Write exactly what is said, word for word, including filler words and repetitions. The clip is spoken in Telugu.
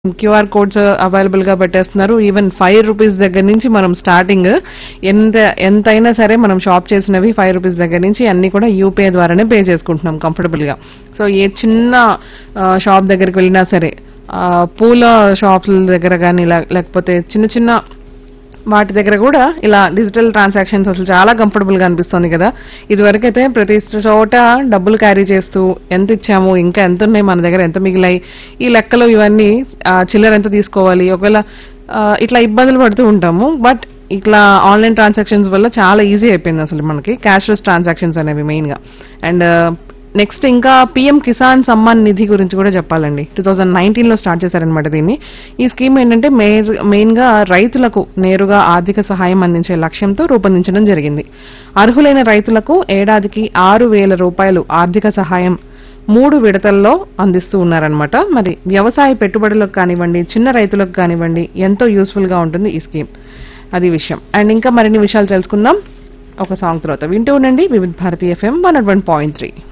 క్యూఆర్ కోడ్స్ అవైలబుల్ గా పెట్టేస్తున్నారు. ఈవెన్ ఫైవ్ రూపీస్ దగ్గర నుంచి మనం స్టార్టింగ్ ఎంత ఎంతైనా సరే మనం షాప్ చేసినవి ఫైవ్ రూపీస్ దగ్గర నుంచి అన్ని కూడా యూపీఐ ద్వారానే పే చేసుకుంటున్నాం కంఫర్టబుల్ గా. సో ఏ చిన్న షాప్ దగ్గరికి వెళ్ళినా సరే, ఆ, పూల షాప్ల దగ్గర కానీ లేకపోతే చిన్న చిన్న వాటి దగ్గర కూడా ఇలా డిజిటల్ ట్రాన్సాక్షన్స్ అసలు చాలా కంఫర్టబుల్ గా అనిపిస్తుంది కదా. ఇదివరకైతే ప్రతి చోట డబ్బులు క్యారీ చేస్తూ ఎంత ఇచ్చాము, ఇంకా ఎంత ఉన్నాయి, మన దగ్గర ఎంత మిగిలాయి, ఈ లెక్కలు ఇవన్నీ, ఆ, చిల్లర ఎంత తీసుకోవాలి, ఒకవేళ ఆ, ఇట్లా ఇబ్బందులు పడుతూ ఉంటాము. బట్ ఇట్లా ఆన్లైన్ ట్రాన్సాక్షన్స్ వల్ల చాలా ఈజీ అయిపోయింది అసలు మనకి క్యాష్లెస్ ట్రాన్సాక్షన్స్ అనేవి మెయిన్ గా. అండ్ నెక్స్ట్ ఇంకా పీఎం కిసాన్ సమ్మాన్ నిధి గురించి కూడా చెప్పాలండి. టూ థౌజండ్ నైన్టీన్ లో స్టార్ట్ చేశారనమాట దీన్ని. ఈ స్కీమ్ ఏంటంటే మెయిన్ గా రైతులకు నేరుగా ఆర్థిక సహాయం అందించే లక్ష్యంతో రూపొందించడం జరిగింది. అర్హులైన రైతులకు ఏడాదికి ఆరు వేల రూపాయలు ఆర్థిక సహాయం మూడు విడతల్లో అందిస్తూ ఉన్నారనమాట. మరి వ్యవసాయ పెట్టుబడులకు కానివ్వండి, చిన్న రైతులకు కానివ్వండి, ఎంతో యూస్ఫుల్ గా ఉంటుంది ఈ స్కీమ్. అది విషయం. అండ్ ఇంకా మరిన్ని విషయాలు తెలుసుకుందాం ఒక సాంగ్ తర్వాత. వింటూ ఉండండి వివిధ Bharati FM one one point three.